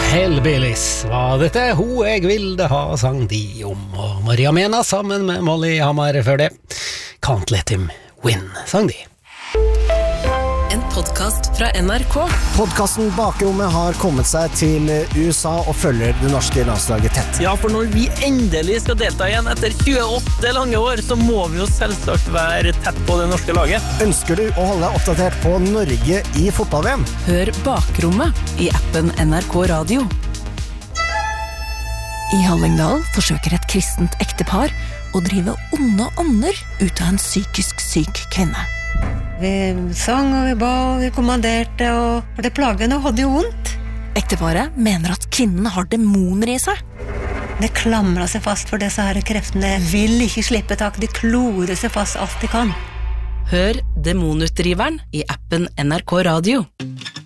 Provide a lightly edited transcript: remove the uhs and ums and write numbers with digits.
Hellbillies var dette Ho jeg ville ha sang de om, og Maria Mena sammen med Molly Hammar før det. Can't Let Him Win sang de. En podcast fra NRK. Podcasten Bakrommet har kommet seg til USA og følger det norske landslaget tett. Ja, for når vi endelig skal delta igjen etter 28 lange år, så må vi jo selvsagt være tett på det norske laget. Ønsker du å holde deg oppdatert på Norge i fotball-VM? Hør Bakrommet i appen NRK Radio. I Hallingdal forsøker et kristent ektepar å drive onde ånder ut av en psykisk syk kvinne. Vi sang og vi ba og vi kommanderte, og det plagene hadde jo vondt. Ekteparet mener at kvinnen har demoner i seg. Det klamrer seg fast for disse her kreftene. Vil ikke slippe tak, de klorer seg fast alt de kan. Hør Demonutdriveren i appen NRK Radio.